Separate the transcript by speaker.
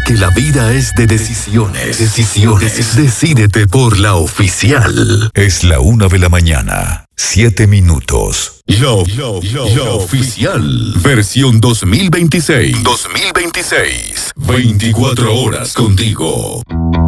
Speaker 1: porque la vida es de decisiones. Decídete por la oficial.
Speaker 2: Es la 1:00 a.m, 7 minutos.
Speaker 1: La oficial. Versión 2026. 24 horas contigo.